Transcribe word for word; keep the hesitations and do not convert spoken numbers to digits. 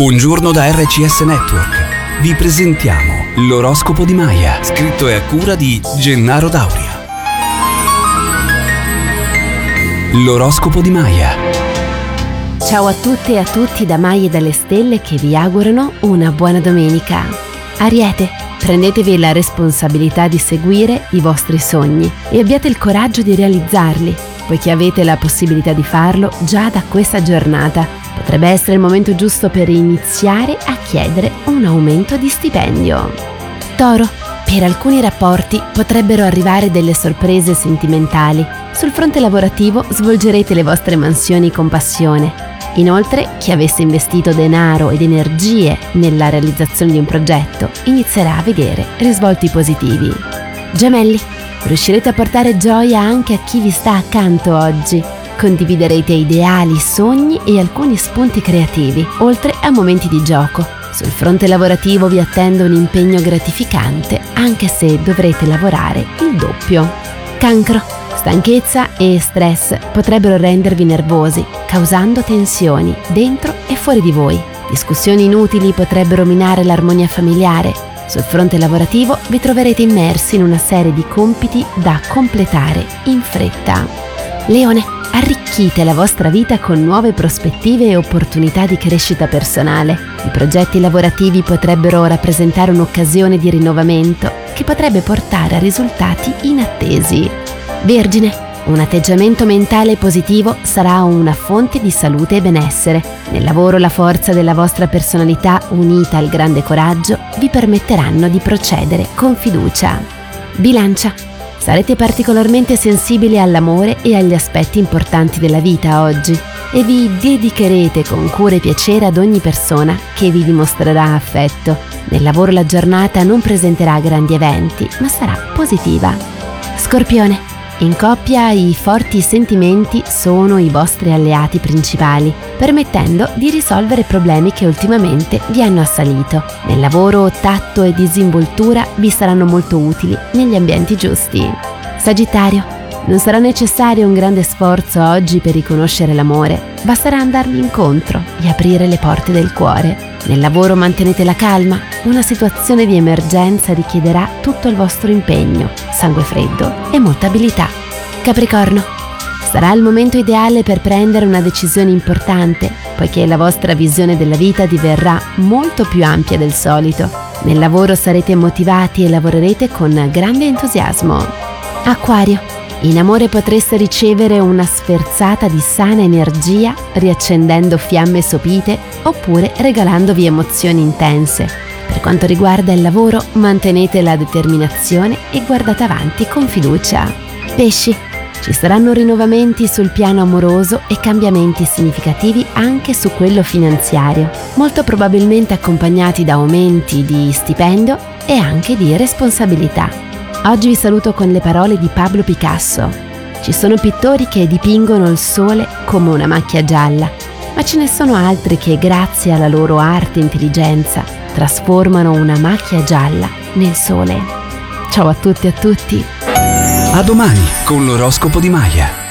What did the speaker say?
Buongiorno da R C S Network. Vi presentiamo l'oroscopo di Maya, scritto e a cura di Gennaro Dauria. L'oroscopo di Maya. Ciao a tutte e a tutti da Maya e dalle stelle che vi augurano una buona domenica. Ariete, prendetevi la responsabilità di seguire i vostri sogni e abbiate il coraggio di realizzarli, poiché avete la possibilità di farlo già da questa giornata. Potrebbe essere il momento giusto per iniziare a chiedere un aumento di stipendio. Toro, per alcuni rapporti potrebbero arrivare delle sorprese sentimentali. Sul fronte lavorativo svolgerete le vostre mansioni con passione. Inoltre, chi avesse investito denaro ed energie nella realizzazione di un progetto inizierà a vedere risvolti positivi. Gemelli, riuscirete a portare gioia anche a chi vi sta accanto oggi. Condividerete ideali, sogni e alcuni spunti creativi, oltre a momenti di gioco. Sul fronte lavorativo vi attende un impegno gratificante, anche se dovrete lavorare il doppio. Cancro, stanchezza e stress potrebbero rendervi nervosi, causando tensioni dentro e fuori di voi. Discussioni inutili potrebbero minare l'armonia familiare. Sul fronte lavorativo vi troverete immersi in una serie di compiti da completare in fretta. Leone, arricchite la vostra vita con nuove prospettive e opportunità di crescita personale. I progetti lavorativi potrebbero rappresentare un'occasione di rinnovamento che potrebbe portare a risultati inattesi. Vergine, un atteggiamento mentale positivo sarà una fonte di salute e benessere. Nel lavoro la forza della vostra personalità unita al grande coraggio vi permetteranno di procedere con fiducia. Bilancia, sarete particolarmente sensibili all'amore e agli aspetti importanti della vita oggi e vi dedicherete con cura e piacere ad ogni persona che vi dimostrerà affetto. Nel lavoro la giornata non presenterà grandi eventi, ma sarà positiva. Scorpione, in coppia i forti sentimenti sono i vostri alleati principali, permettendo di risolvere problemi che ultimamente vi hanno assalito. Nel lavoro tatto e disinvoltura vi saranno molto utili negli ambienti giusti. Sagittario, non sarà necessario un grande sforzo oggi per riconoscere l'amore, basterà andargli incontro e aprire le porte del cuore. Nel lavoro mantenete la calma, una situazione di emergenza richiederà tutto il vostro impegno, sangue freddo e molta abilità. Capricorno, sarà il momento ideale per prendere una decisione importante, poiché la vostra visione della vita diverrà molto più ampia del solito. Nel lavoro sarete motivati e lavorerete con grande entusiasmo. Acquario, in amore potreste ricevere una sferzata di sana energia riaccendendo fiamme sopite oppure regalandovi emozioni intense. Per quanto riguarda il lavoro, mantenete la determinazione e guardate avanti con fiducia. Pesci, ci saranno rinnovamenti sul piano amoroso e cambiamenti significativi anche su quello finanziario, molto probabilmente accompagnati da aumenti di stipendio e anche di responsabilità. Oggi vi saluto con le parole di Pablo Picasso. Ci sono pittori che dipingono il sole come una macchia gialla, ma ce ne sono altri che, grazie alla loro arte e intelligenza, trasformano una macchia gialla nel sole. Ciao a tutti e a tutti. A domani con l'oroscopo di Maya.